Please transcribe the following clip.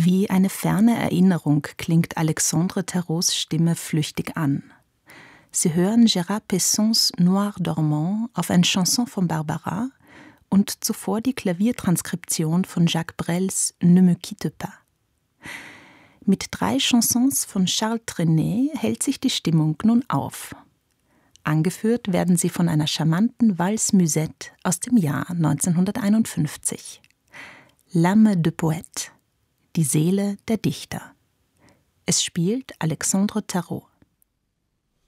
Wie eine ferne Erinnerung klingt Alexandre Terraus Stimme flüchtig an. Sie hören Gérard Pessons Noir Dormant auf eine Chanson von Barbara und zuvor die Klaviertranskription von Jacques Brels Ne me quitte pas. Mit 3 Chansons von Charles Trenet hält sich die Stimmung nun auf. Angeführt werden sie von einer charmanten Valse-Musette aus dem Jahr 1951. L'âme de poète, die Seele der Dichter. Es spielt Alexandre Terraus.